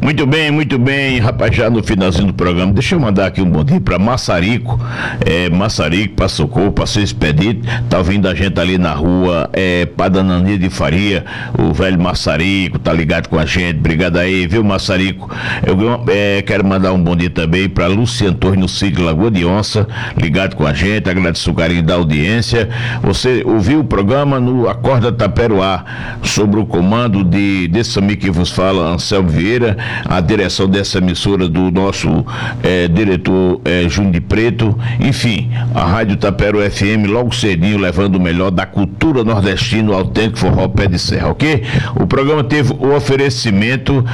Muito bem, rapaz, já no finalzinho do programa, deixa eu mandar aqui um bom dia pra Massarico, pra Socorro, pra ser expedito, tá ouvindo a gente ali na rua, Padanania de Faria, o velho Massarico, tá ligado com a gente, obrigado aí, viu, Massarico? Eu quero mandar um bom dia também pra Lúcia Antônio no sítio Lagoa de Onça, ligado com a gente, agradeço o carinho da audiência. Você ouviu o programa no Acorda Taperoá, sobre o comando desse amigo que vos fala, Anselmo Vieira, a direção dessa emissora do nosso diretor Júnior de Preto, enfim, a Rádio Tapero FM logo cedinho levando o melhor da cultura nordestina, o autêntico forró pé de serra, ok? O programa teve o oferecimento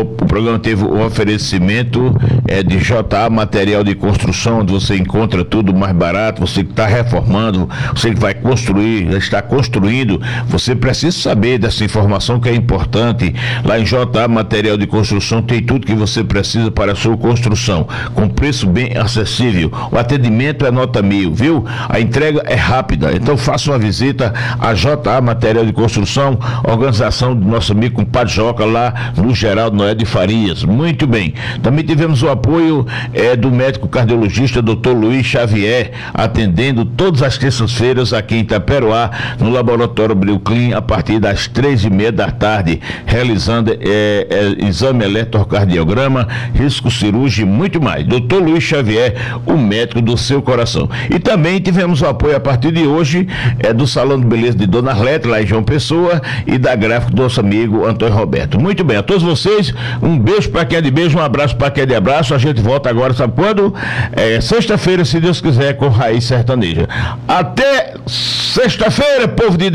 de JA Material de Construção, onde você encontra tudo mais barato, você que está reformando, você que vai construir, já está construindo, você precisa saber dessa informação que é importante. Lá em JA Material de Construção tem tudo que você precisa para a sua construção, com preço bem acessível. O atendimento é nota 1000, viu? A entrega é rápida, então faça uma visita a JA Material de Construção, organização do nosso amigo compadre Joca, lá no Geraldo Noé de Farias. Muito bem. Também tivemos o apoio do médico cardiologista Dr. Luiz Xavier, atendendo todas as terças-feiras aqui em Itaperoá, no Laboratório Breuclin, a partir das 3:30 da tarde, realizando exame eletrocardiograma, risco cirúrgico e muito mais. Dr. Luiz Xavier, o médico do seu coração. E também tivemos o apoio a partir de hoje do Salão de Beleza de Dona Arlete, lá em João Pessoa, e da gráfica do nosso amigo Antônio Roberto. Muito bem, a todos vocês, um beijo para quem é de beijo, um abraço para quem é de abraço. A gente volta agora, sabe quando? Sexta-feira, se Deus quiser, com Raiz Sertaneja. Até sexta-feira, povo de Deus.